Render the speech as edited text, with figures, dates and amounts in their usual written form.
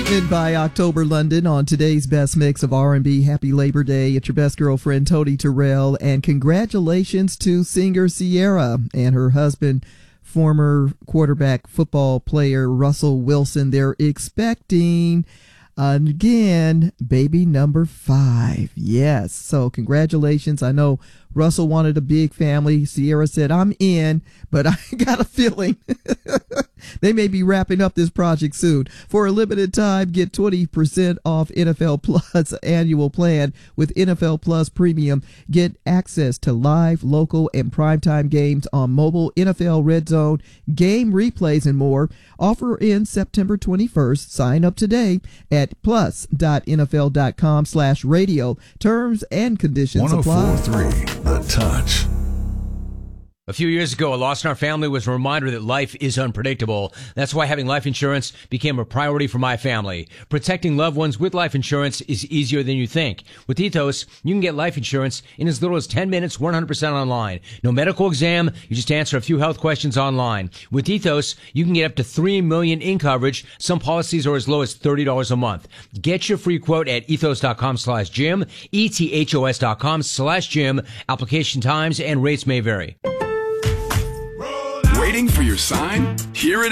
Statement by October London on today's best mix of R&B. Happy Labor Day. It's your best girlfriend, Tony Terrell. And congratulations to singer Ciara and her husband, former quarterback football player Russell Wilson. They're expecting, again, baby number 5. Yes. So congratulations. I know Russell wanted a big family. Ciara said, I'm in, but I got a feeling they may be wrapping up this project soon. For a limited time, get 20% off NFL Plus annual plan with NFL Plus Premium. Get access to live, local, and primetime games on mobile, NFL Red Zone, game replays, and more. Offer ends September 21st. Sign up today at plus.nfl.com/radio. Terms and conditions apply. 104.3 The Touch. A few years ago, a loss in our family was a reminder that life is unpredictable. That's why having life insurance became a priority for my family. Protecting loved ones with life insurance is easier than you think. With Ethos, you can get life insurance in as little as 10 minutes, 100% online. No medical exam, you just answer a few health questions online. With Ethos, you can get up to $3 million in coverage. Some policies are as low as $30 a month. Get your free quote at ethos.com/Jim, ethos.com/Jim. Application times and rates may vary. Waiting for your sign? Here it